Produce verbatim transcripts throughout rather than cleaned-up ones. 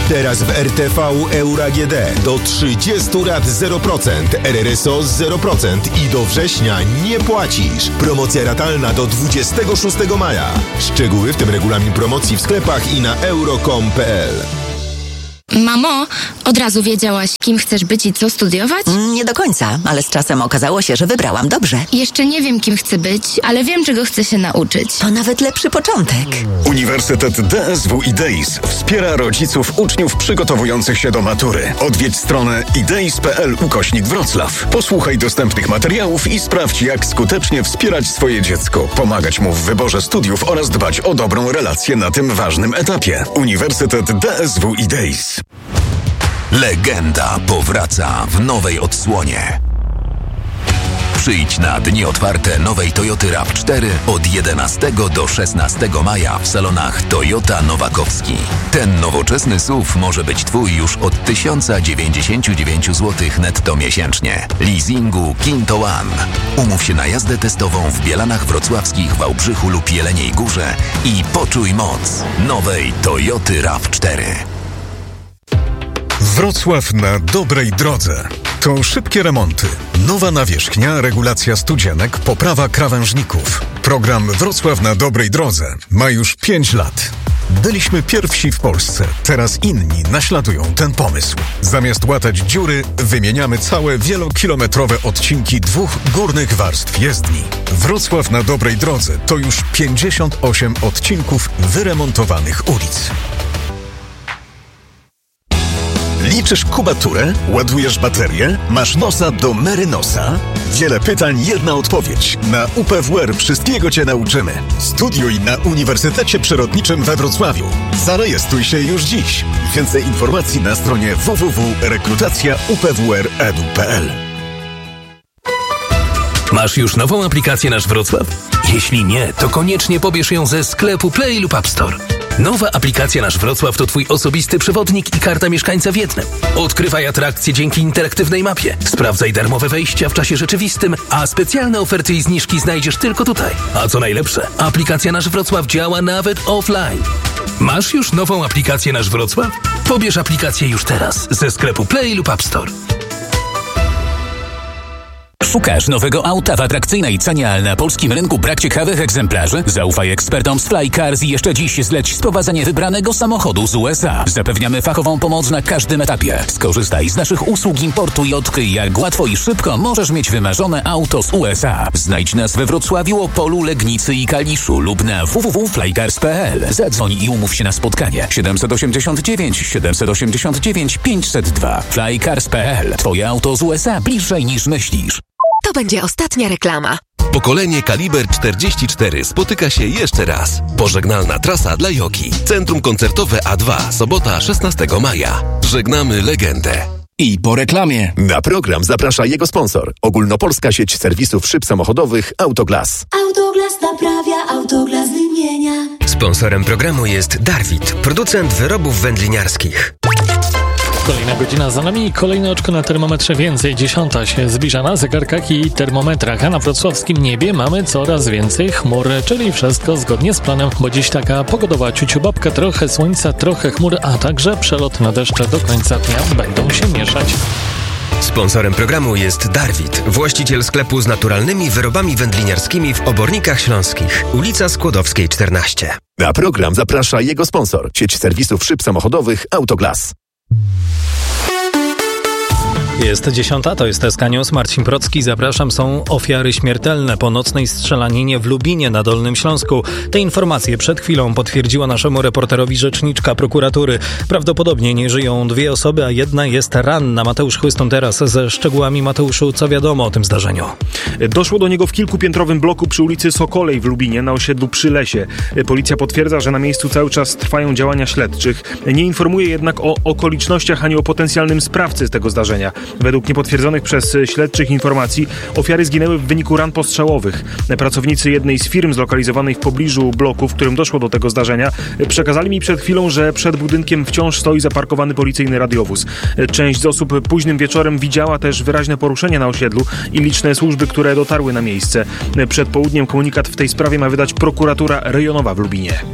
Teraz w R T V Euro A G D do trzydziestu rat zero procent, R R S O zero procent i do września nie płacisz. Promocja ratalna do dwudziestego szóstego maja. Szczegóły, w tym regulamin promocji w sklepach i na euro kropka com kropka p l. Mamo, od razu wiedziałaś, kim chcesz być i co studiować? Nie do końca, ale z czasem okazało się, że wybrałam dobrze. Jeszcze nie wiem, kim chcę być, ale wiem, czego chcę się nauczyć. To nawet lepszy początek. Uniwersytet D S W Ideis wspiera rodziców uczniów przygotowujących się do matury. Odwiedź stronę ideis kropka p l ukośnik Wrocław. Posłuchaj dostępnych materiałów i sprawdź, jak skutecznie wspierać swoje dziecko, pomagać mu w wyborze studiów oraz dbać o dobrą relację na tym ważnym etapie. Uniwersytet D S W Ideis. Legenda powraca w nowej odsłonie. Przyjdź na dni otwarte nowej Toyoty RAV cztery od jedenastego do szesnastego maja w salonach Toyota Nowakowski. Ten nowoczesny S U V może być Twój już od tysiąc dziewięćdziesiąt dziewięć złotych netto miesięcznie. Leasingu Kinto One. Umów się na jazdę testową w Bielanach Wrocławskich, Wałbrzychu lub Jeleniej Górze i poczuj moc nowej Toyoty RAV cztery. Wrocław na dobrej drodze. To szybkie remonty, nowa nawierzchnia, regulacja studzienek, poprawa krawężników. Program Wrocław na dobrej drodze ma już pięć lat. Byliśmy pierwsi w Polsce, teraz inni naśladują ten pomysł. Zamiast łatać dziury, wymieniamy całe wielokilometrowe odcinki dwóch górnych warstw jezdni. Wrocław na dobrej drodze to już pięćdziesiąt osiem odcinków wyremontowanych ulic. Liczysz kubaturę? Ładujesz baterię? Masz nosa do Merynosa? Wiele pytań, jedna odpowiedź. Na U P W R wszystkiego Cię nauczymy. Studiuj na Uniwersytecie Przyrodniczym we Wrocławiu. Zarejestruj się już dziś. Więcej informacji na stronie w w w kropka rekrutacja u p w r kropka e d u kropka p l. Masz już nową aplikację Nasz Wrocław? Jeśli nie, to koniecznie pobierz ją ze sklepu Play lub App Store. Nowa aplikacja Nasz Wrocław to Twój osobisty przewodnik i karta mieszkańca w jednym. Odkrywaj atrakcje dzięki interaktywnej mapie. Sprawdzaj darmowe wejścia w czasie rzeczywistym, a specjalne oferty i zniżki znajdziesz tylko tutaj. A co najlepsze, aplikacja Nasz Wrocław działa nawet offline. Masz już nową aplikację Nasz Wrocław? Pobierz aplikację już teraz ze sklepu Play lub App Store. Szukasz nowego auta w atrakcyjnej cenie, ale na polskim rynku brak ciekawych egzemplarzy? Zaufaj ekspertom z Flycars i jeszcze dziś zleć sprowadzenie wybranego samochodu z U S A. Zapewniamy fachową pomoc na każdym etapie. Skorzystaj z naszych usług importu i odkryj, jak łatwo i szybko możesz mieć wymarzone auto z U S A. Znajdź nas we Wrocławiu, Opolu, Legnicy i Kaliszu lub na w w w kropka flycars kropka p l. Zadzwoń i umów się na spotkanie. siedem osiem dziewięć siedem osiem dziewięć pięć zero dwa. flycars kropka p l. Twoje auto z U S A bliżej niż myślisz. To będzie ostatnia reklama. Pokolenie Kaliber czterdzieści cztery spotyka się jeszcze raz. Pożegnalna trasa dla Joki. Centrum koncertowe A dwa, sobota szesnastego maja. Żegnamy legendę. I po reklamie. Na program zaprasza jego sponsor. Ogólnopolska sieć serwisów szyb samochodowych Autoglas. Autoglas naprawia, Autoglas wymienia. Sponsorem programu jest Darwit, producent wyrobów wędliniarskich. Kolejna godzina za nami, kolejne oczko na termometrze, więcej, dziesiąta się zbliża na zegarkach i termometrach, a na wrocławskim niebie mamy coraz więcej chmur, czyli wszystko zgodnie z planem, bo dziś taka pogodowa ciuciubabka, trochę słońca, trochę chmur, a także przelotne deszcze do końca dnia będą się mieszać. Sponsorem programu jest Darwit, właściciel sklepu z naturalnymi wyrobami wędliniarskimi w Obornikach Śląskich, ulica Skłodowskiej czternaście. Na program zaprasza jego sponsor, sieć serwisów szyb samochodowych Autoglas. Jest dziesiąta, to jest S K News, Marcin Procki, zapraszam. Są ofiary śmiertelne po nocnej strzelaninie w Lubinie na Dolnym Śląsku. Te informacje przed chwilą potwierdziła naszemu reporterowi rzeczniczka prokuratury. Prawdopodobnie nie żyją dwie osoby, a jedna jest ranna. Mateusz Chłystun teraz ze szczegółami. Mateuszu, co wiadomo o tym zdarzeniu? Doszło do niego w kilkupiętrowym bloku przy ulicy Sokolej w Lubinie na osiedlu Przy Lesie. Policja potwierdza, że na miejscu cały czas trwają działania śledczych. Nie informuje jednak o okolicznościach ani o potencjalnym sprawcy z tego zdarzenia. Według niepotwierdzonych przez śledczych informacji ofiary zginęły w wyniku ran postrzałowych. Pracownicy jednej z firm zlokalizowanej w pobliżu bloku, w którym doszło do tego zdarzenia, przekazali mi przed chwilą, że przed budynkiem wciąż stoi zaparkowany policyjny radiowóz. Część z osób późnym wieczorem widziała też wyraźne poruszenie na osiedlu i liczne służby, które dotarły na miejsce. Przed południem komunikat w tej sprawie ma wydać prokuratura rejonowa w Lubinie.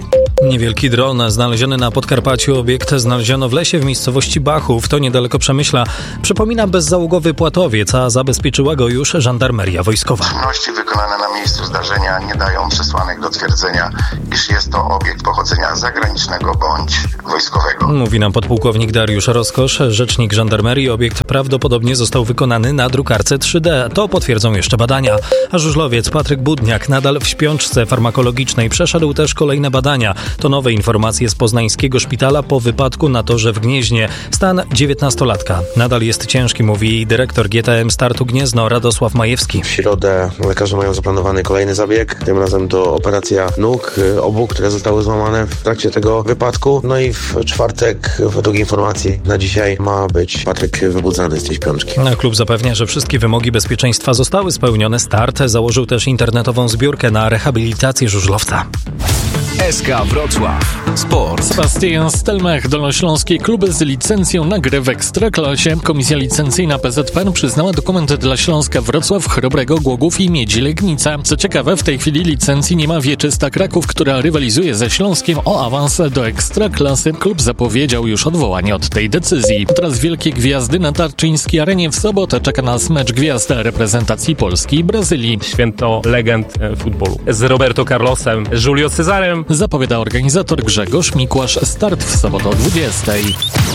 Niewielki dron znaleziony na Podkarpaciu. Obiekt znaleziono w lesie w miejscowości Bachów, to niedaleko Przemyśla. Przypomina bezzałogowy płatowiec, a zabezpieczyła go już żandarmeria wojskowa. Czynności wykonane na miejscu zdarzenia nie dają przesłanek do twierdzenia, iż jest to obiekt pochodzenia zagranicznego bądź wojskowego. Mówi nam podpułkownik Dariusz Roskosz, rzecznik żandarmerii. Obiekt prawdopodobnie został wykonany na drukarce trzy D. To potwierdzą jeszcze badania. A żużlowiec Patryk Budniak nadal w śpiączce farmakologicznej przeszedł też kolejne badania. To nowe informacje z poznańskiego szpitala po wypadku na torze w Gnieźnie. Stan dziewiętnastolatka nadal jest ciężki, mówi dyrektor G T M Startu Gniezno Radosław Majewski. W środę lekarze mają zaplanowany kolejny zabieg, tym razem to operacja nóg obu, które zostały złamane w trakcie tego wypadku. No i w czwartek, według informacji na dzisiaj, ma być Patryk wybudzany z tej śpiączki. Klub zapewnia, że wszystkie wymogi bezpieczeństwa zostały spełnione. Start założył też internetową zbiórkę na rehabilitację żużlowca. S K Wrocław. Sport. Sebastian Stelmach, dolnośląskie kluby z licencją na grę w Ekstraklasie. Komisja licencyjna P Z P N przyznała dokumenty dla Śląska Wrocław, Chrobrego, Głogów i Miedzi Legnica. Co ciekawe, w tej chwili licencji nie ma Wieczysta Kraków, która rywalizuje ze Śląskiem o awans do Ekstraklasy. Klub zapowiedział już odwołanie od tej decyzji. Teraz wielkie gwiazdy na Tarczyńskiej Arenie. W sobotę czeka nas mecz gwiazd reprezentacji Polski i Brazylii. Święto legend futbolu. Z Roberto Carlosem, z Julio Cezarem. Zapowiada organizator Grzegorz Mikłasz. Start w sobotę o dwudziestej.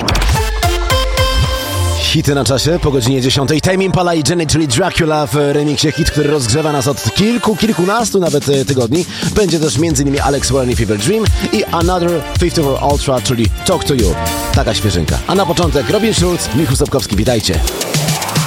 Hity na czasie po godzinie dziesiątej. Tame Impala i Jenny, czyli Dracula w remiksie. Hit, który rozgrzewa nas od kilku, kilkunastu nawet tygodni. Będzie też m.in. Alex Warren i Fever Dream i Another pięćdziesiąt Ultra, czyli Talk to You. Taka świeżynka. A na początek Robin Schulz, Michał Sapkowski. Witajcie.